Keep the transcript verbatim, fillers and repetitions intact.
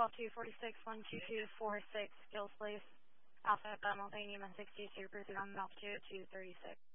twelve two forty-six, one two two four six, Gills Place, Alpha Lima six two two, pursuit on altitude two thirty-six.